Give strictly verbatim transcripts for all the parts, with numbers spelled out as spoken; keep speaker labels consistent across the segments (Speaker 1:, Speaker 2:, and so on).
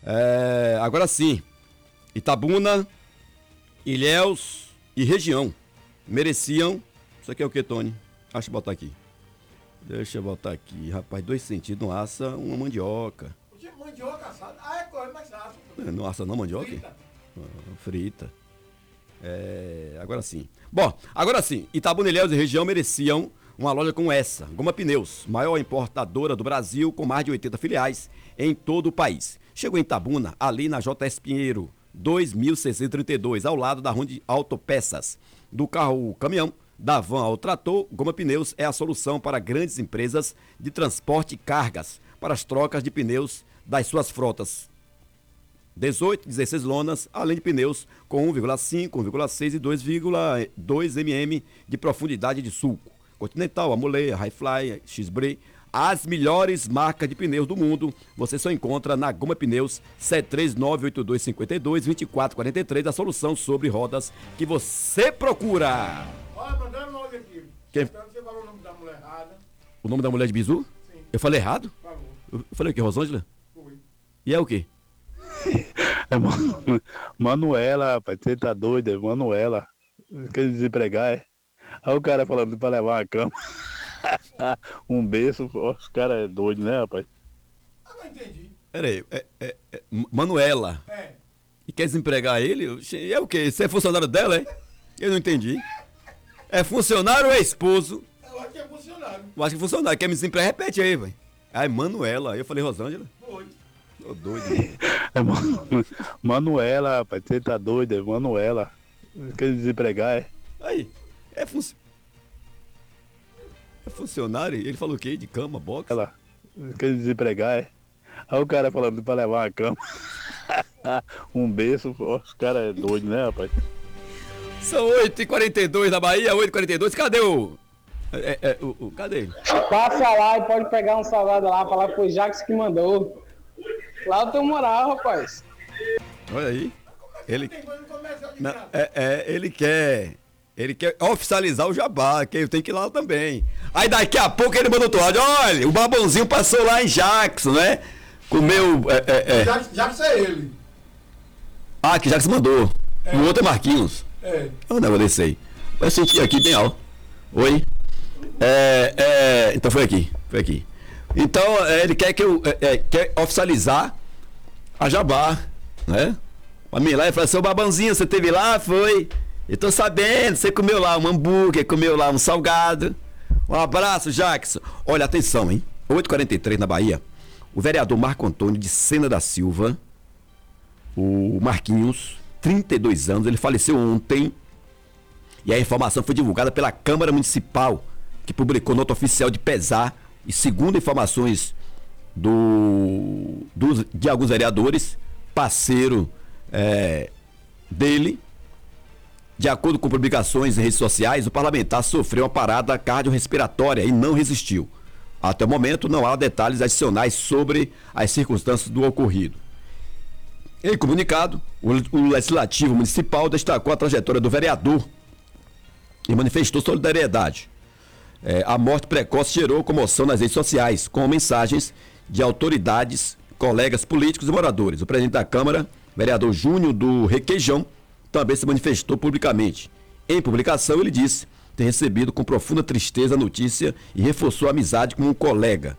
Speaker 1: É, agora sim, Itabuna, Ilhéus e região mereciam. Isso aqui é o que, Tony? Deixa eu botar aqui. Deixa eu botar aqui, rapaz, dois sentidos, não assa uma mandioca.
Speaker 2: Mandioca assada? Ah, é corre mais assa.
Speaker 1: Não assa não mandioca?
Speaker 2: Frita.
Speaker 1: Ah, frita. É, agora sim. Bom, agora sim, Itabuna, Ilhéus e região mereciam uma loja como essa, Goma Pneus, maior importadora do Brasil, com mais de oitenta filiais em todo o país. Chegou em Itabuna, ali na J S Pinheiro, dois mil seiscentos e trinta e dois, ao lado da Ronde Autopeças. Do carro ao caminhão, da van ao trator, Goma Pneus é a solução para grandes empresas de transporte e cargas, para as trocas de pneus das suas frotas. dezoito, dezesseis lonas, além de pneus com um vírgula cinco, um vírgula seis e dois vírgula dois milímetros de profundidade de sulco. Continental, Amolei, Highfly, X-Bray, as melhores marcas de pneus do mundo, você só encontra na Goma Pneus, sete três nove oito dois cinco dois, dois quatro quatro três, a solução sobre rodas que você procura.
Speaker 2: Olha, mandando um áudio aqui.
Speaker 1: Quem?
Speaker 2: Você falou o nome da mulher errada.
Speaker 1: O nome da mulher de Bizu?
Speaker 2: Sim.
Speaker 1: Eu falei errado?
Speaker 2: Falou.
Speaker 1: Eu falei o quê, Rosângela?
Speaker 2: Foi.
Speaker 1: E é o quê?
Speaker 3: É Manu- Manuela, rapaz, você tá doido, é Manuela. Quer desempregar, é? Aí o cara falando pra levar uma cama. Um berço, ó, os caras é doido, né, rapaz?
Speaker 2: Ah, não entendi.
Speaker 1: Peraí, é, é, é, Manuela.
Speaker 2: É.
Speaker 1: E quer desempregar ele? Oxe, é o quê? Você é funcionário dela, é? Eu não entendi. É funcionário ou é esposo?
Speaker 2: Eu acho que é funcionário.
Speaker 1: Eu acho que é funcionário. Quer me desempregar? Repete aí, velho. Ah, é Manuela. Eu falei Rosângela.
Speaker 2: Foi.
Speaker 1: Tô doido. Né?
Speaker 3: É Manu- Manuela, rapaz, você tá doido, é Manuela. Quer desempregar, é?
Speaker 1: Aí, é funcionário. É funcionário? Ele falou o quê? De cama, box?
Speaker 3: Ela quer desempregar, é? Aí o cara falando pra levar uma cama. Um berço, ó, os caras é doido, né, rapaz?
Speaker 1: São oito e quarenta e dois na Bahia, oito e quarenta e dois. Cadê o... É, é, o, o... Cadê ele?
Speaker 4: Passa lá e pode pegar um salgado lá, falar pro Jacques que mandou. Lá eu tenho moral, rapaz.
Speaker 1: Olha aí. Ele...
Speaker 2: Tem coisa no comercial de
Speaker 1: Não,
Speaker 2: graça.
Speaker 1: é, é, ele quer... Ele quer oficializar o jabá, que eu tenho que ir lá também. Aí daqui a pouco ele mandou outro áudio. Olha, o Babãozinho passou lá em Jackson, né? Comeu... É, é, é.
Speaker 2: Já, já que é ele.
Speaker 1: Ah, que Jackson mandou.
Speaker 2: É.
Speaker 1: O outro é Marquinhos.
Speaker 2: É.
Speaker 1: Eu não, eu desse aí. Eu senti aqui bem alto. Oi? É, é, então foi aqui, foi aqui. Então é, ele quer que eu é, é, quer oficializar a jabá, né? Pra mim lá, ele falou, seu Babãozinho, você teve lá? Foi. Eu tô sabendo, você comeu lá um hambúrguer, comeu lá um salgado. Um abraço, Jackson. Olha, atenção, hein? oito e quarenta e três na Bahia. O vereador Marco Antônio de Sena da Silva, o Marquinhos, trinta e dois anos, ele faleceu ontem. E a informação foi divulgada pela Câmara Municipal, que publicou nota oficial de pesar. E segundo informações do, do, de alguns vereadores, parceiro é, dele, de acordo com publicações em redes sociais, o parlamentar sofreu uma parada cardiorrespiratória e não resistiu. Até o momento, não há detalhes adicionais sobre as circunstâncias do ocorrido. Em comunicado, o, o Legislativo Municipal destacou a trajetória do vereador e manifestou solidariedade. É, a morte precoce gerou comoção nas redes sociais, com mensagens de autoridades, colegas políticos e moradores. O presidente da Câmara, vereador Júnior do Requeijão, também se manifestou publicamente. Em publicação, ele disse ter recebido com profunda tristeza a notícia e reforçou a amizade com um colega.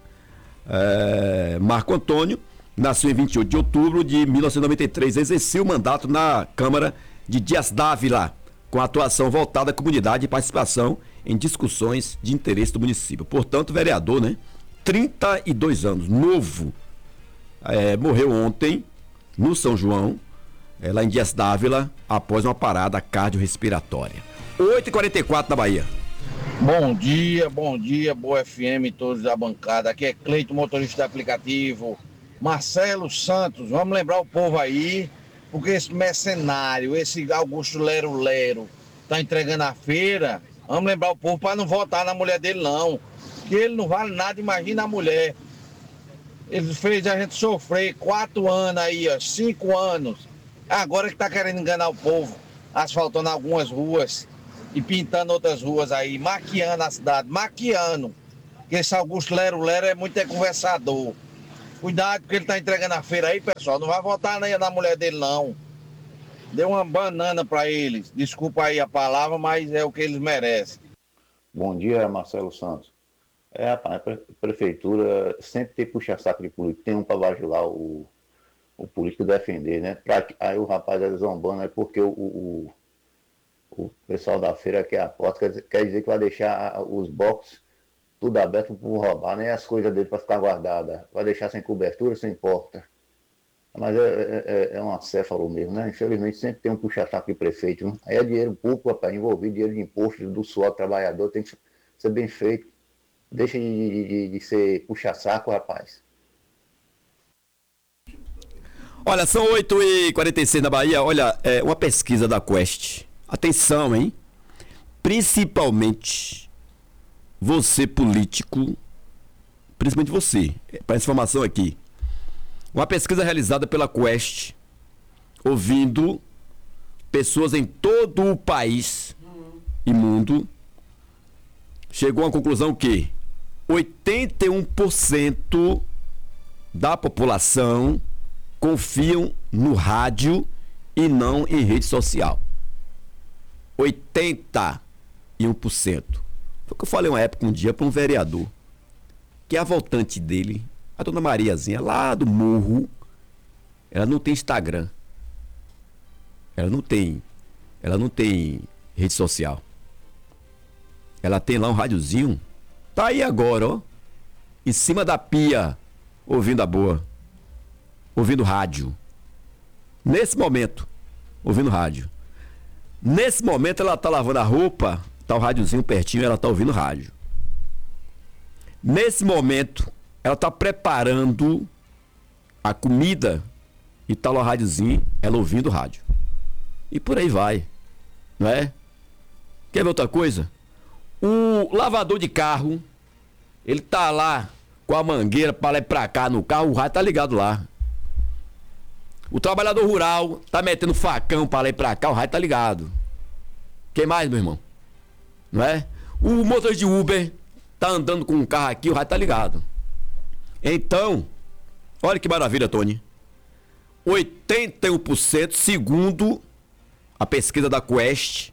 Speaker 1: É, Marco Antônio nasceu em vinte e oito de outubro de mil novecentos e noventa e três, exerceu o mandato na Câmara de Dias Dávila, com atuação voltada à comunidade e participação em discussões de interesse do município. Portanto, vereador, né? trinta e dois anos, novo, é, morreu ontem no São João, é, lá em Dias Dávila, após uma parada cardiorrespiratória. oito e quarenta e quatro na Bahia.
Speaker 5: Bom dia, bom dia, boa F M, todos da bancada. Aqui é Cleito, motorista do aplicativo. Marcelo Santos, vamos lembrar o povo aí, porque esse mercenário, esse Augusto Lero Lero, tá entregando a feira. Vamos lembrar o povo para não votar na mulher dele, não. Que ele não vale nada, imagina a mulher. Ele fez a gente sofrer quatro anos aí, ó, cinco anos. Agora que tá querendo enganar o povo, asfaltando algumas ruas e pintando outras ruas aí, maquiando a cidade, maquiando. Porque esse Augusto Lero Lero é muito é conversador. Cuidado, porque ele tá entregando a feira aí, pessoal. Não vai votar na, na mulher dele, não. Deu uma banana pra eles. Desculpa aí a palavra, mas é o que eles merecem.
Speaker 6: Bom dia, Marcelo Santos. É, rapaz, a pre- prefeitura sempre tem puxa-saco de político. Tem um pra bajular o, o político defender, né? Pra, que- aí o rapaz é zombando, é porque o, o, o pessoal da feira quer a porta, quer, dizer- quer dizer que vai deixar os boxes tudo aberto para roubar, nem as coisas dele para ficar guardadas. Vai deixar sem cobertura, sem porta. Mas é, é, é- é um acéfalo mesmo, né? Infelizmente sempre tem um puxa-saco de prefeito. Né? Aí é dinheiro público, rapaz, envolvido, dinheiro de imposto, do suor do trabalhador, tem que ser bem feito. Deixa de, de, de ser puxa-saco, rapaz.
Speaker 1: Olha, são oito e quarenta e seis na Bahia. Olha, é uma pesquisa da Quest. Atenção, hein? Principalmente você, político, principalmente você, para essa informação aqui. Uma pesquisa realizada pela Quest, ouvindo pessoas em todo o país e mundo, chegou a uma conclusão que oitenta e um por cento da população confiam no rádio e não em rede social. oitenta e um por cento. Foi o que eu falei uma época, um dia, para um vereador, que a voltante dele, a dona Mariazinha, lá do morro, ela não tem Instagram. Ela não tem, ela não tem rede social. Ela tem lá um rádiozinho. Tá aí agora, ó. Em cima da pia, ouvindo a boa. Ouvindo rádio. Nesse momento, ouvindo rádio. Nesse momento ela tá lavando a roupa, tá o rádiozinho pertinho, ela tá ouvindo rádio. Nesse momento, ela tá preparando a comida e tá lá o rádiozinho, ela ouvindo rádio. E por aí vai, não é? Quer ver outra coisa? O lavador de carro, ele tá lá com a mangueira para lá e pra cá no carro, o rádio tá ligado lá. O trabalhador rural tá metendo facão para lá e pra cá, o rádio tá ligado. Quem mais, meu irmão? Não é? O motorista de Uber tá andando com um carro aqui, o rádio tá ligado. Então, olha que maravilha, Tony. oitenta e um por cento, segundo a pesquisa da Quest,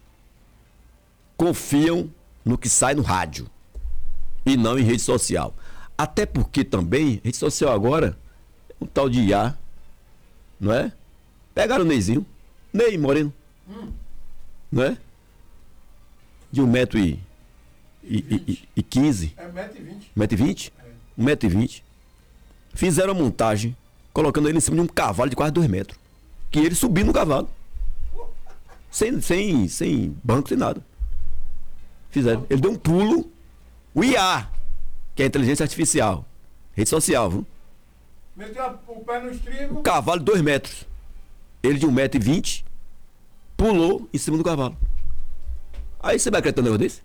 Speaker 1: confiam no que sai no rádio e não em rede social. Até porque também, rede social agora, é um tal de I A, não é? Pegaram o Neizinho, Ney Moreno, hum. não é? De um metro e, e, e, e quinze.
Speaker 2: É um metro e vinte.
Speaker 1: Um metro e vinte? É. Um metro e vinte. Fizeram a montagem, colocando ele em cima de um cavalo de quase dois metros. Que ele subiu no cavalo. Sem, sem, sem banco, sem nada. Fizeram. Ele deu um pulo. O I A, que é a inteligência artificial. Rede social, viu?
Speaker 2: Meteu o pé no estribo.
Speaker 1: O cavalo de dois metros. Ele de um metro e vinte pulou em cima do cavalo. Aí você vai acreditar no negócio desse?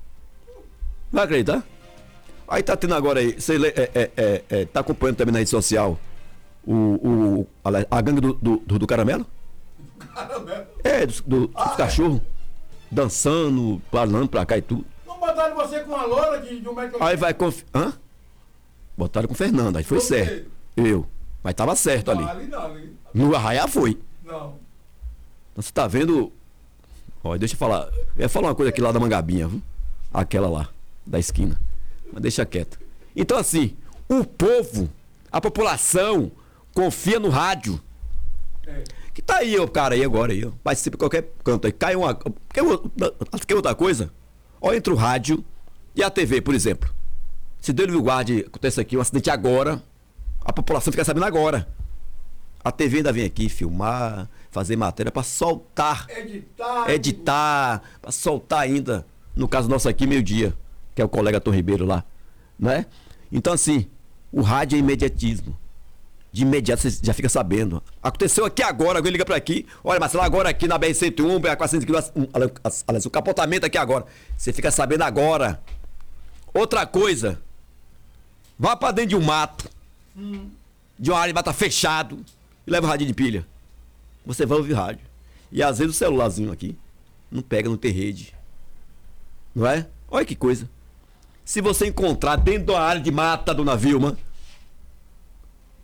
Speaker 1: Vai acreditar? Aí tá tendo agora aí, você é, é, é, é, tá acompanhando também na rede social o, o, a, a gangue do, do, do, do caramelo?
Speaker 2: Caramelo?
Speaker 1: É, dos do, ah, do cachorros, é? Dançando, falando pra cá e tudo.
Speaker 2: Não botaram você com uma loura de, de um metro e
Speaker 1: Aí vai com... Hã? Botaram com o Fernando, aí foi
Speaker 2: você.
Speaker 1: Certo. Eu. Mas tava certo ali.
Speaker 2: Não, ali não, ali.
Speaker 1: No arraiá foi.
Speaker 2: Não.
Speaker 1: Então você tá vendo... Olha, deixa eu falar. Eu ia falar uma coisa aqui lá da Mangabinha, viu? Aquela lá, da esquina. Mas deixa quieto. Então assim, o povo, a população, confia no rádio. É. Que tá aí, ó, cara, aí agora aí, ó. Participa de qualquer canto aí. Cai uma. Quer, quer outra coisa? Ó, entre o rádio e a T V, por exemplo. Se Deus me guarde, acontece aqui um acidente agora, a população fica sabendo agora. A T V ainda vem aqui filmar, fazer matéria pra soltar.
Speaker 2: Editar.
Speaker 1: Editar, pra soltar ainda. No caso nosso aqui, meio-dia, que é o colega Tom Ribeiro lá, né? Então assim, o rádio é imediatismo. De imediato você já fica sabendo. Aconteceu aqui agora, alguém liga pra aqui. Olha, Marcelo, agora aqui na B R cento e um, B R quatrocentos quilômetros, aliás, o capotamento aqui agora. Você fica sabendo agora. Outra coisa, vá pra dentro de um mato, hum. de uma área de mata fechado, e leva o radinho de pilha. Você vai ouvir rádio. E às vezes o celularzinho aqui não pega, não tem rede. Não é? Olha que coisa. Se você encontrar dentro da área de mata, dona Vilma,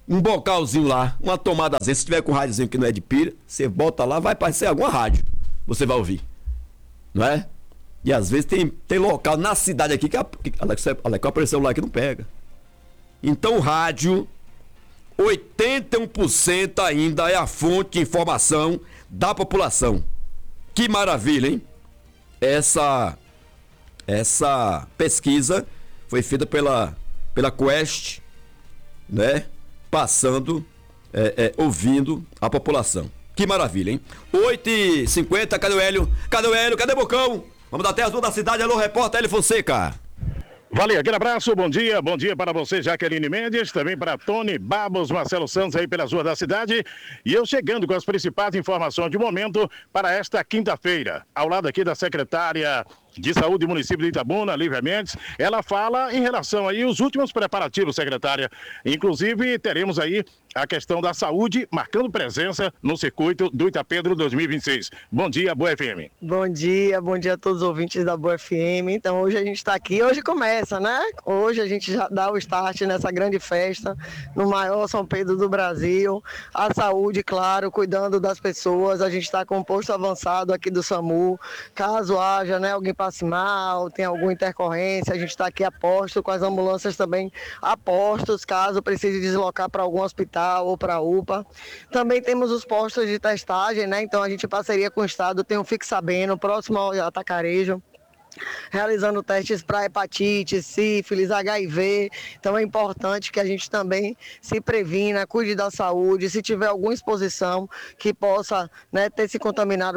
Speaker 1: um bocalzinho lá, uma tomadazinha. Se tiver com um rádiozinho que não é de pilha, você bota lá, vai aparecer alguma rádio. Você vai ouvir. Não é? E às vezes tem, tem local na cidade aqui que, a, que Alex, Alex apareceu lá que não pega. Então o rádio, oitenta e um por cento ainda é a fonte de informação da população. Que maravilha, hein? Essa, essa pesquisa foi feita pela, pela Quest, né? Passando, é, é, ouvindo a população. Que maravilha, hein? oito e cinquenta, cadê o Hélio? Cadê o Hélio? Cadê o Bocão? Vamos até as ruas da cidade. Alô, repórter Hélio Fonseca.
Speaker 3: Valeu, aquele abraço, bom dia, bom dia para você, Jaqueline Mendes, também para Tony Babos, Marcelo Santos aí pelas ruas da cidade, e eu chegando com as principais informações de momento para esta quinta-feira, ao lado aqui da secretária de Saúde do município de Itabuna, Lívia Mendes, ela fala em relação aí os últimos preparativos, secretária, inclusive teremos aí a questão da saúde marcando presença no circuito do Itapedro dois mil e vinte e seis. Bom dia, Boa F M.
Speaker 7: Bom dia, bom dia a todos os ouvintes da Boa F M. Então hoje a gente está aqui, hoje começa, né? Hoje a gente já dá o start nessa grande festa, no maior São Pedro do Brasil. A saúde, claro, cuidando das pessoas. A gente está com um posto avançado aqui do SAMU. Caso haja, né, alguém passe mal, tem alguma intercorrência, a gente está aqui a posto, com as ambulâncias também a postos, caso precise deslocar para algum hospital ou para a U P A. Também temos os postos de testagem, né? Então a gente em parceria com o Estado tem o Fique Sabendo, próximo ao Atacarejo, realizando testes para hepatite, sífilis, H I V. Então é importante que a gente também se previna, cuide da saúde, se tiver alguma exposição que possa, né, ter se contaminado